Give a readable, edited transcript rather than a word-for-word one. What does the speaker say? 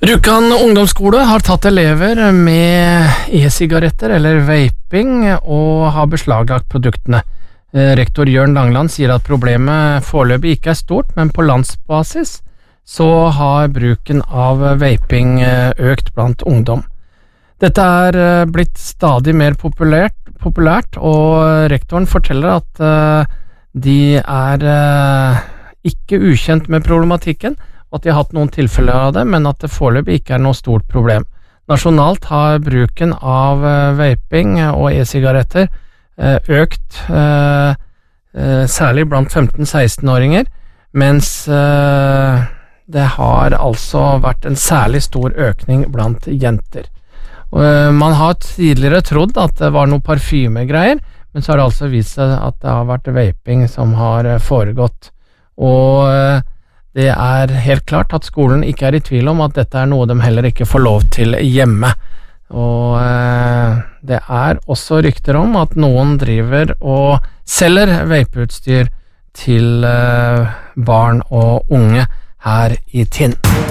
Rjukan ungdomsskole har tatt elever med e-sigaretter eller vaping og har beslaglagt produktene. Rektor Jørn Langland sier at problemet foreløpig ikke er stort, men på landsbasis så har bruken av vaping økt blant ungdom. Dette er blitt stadig mer populært, og rektoren forteller at de er ikke ukjent med problematikken, og at de har hatt noen tilfeller av det, men at det foreløpig ikke er noe stort problem. Nasjonalt har bruken av vaping og e-sigaretter økt, særlig blant 15-16-åringer, mens det har altså vært en særlig stor økning blant jenter. Man har tidligere trodd at det var noe parfymegreier, men så har det altså vist seg at det har vært vaping som har foregått, og det er helt klart at skolen ikke er i tvil om at dette er noe de heller ikke får lov til hjemme. Og det er også rykter om at noen driver og selger vapeutstyr til barn og unge her i Tinn.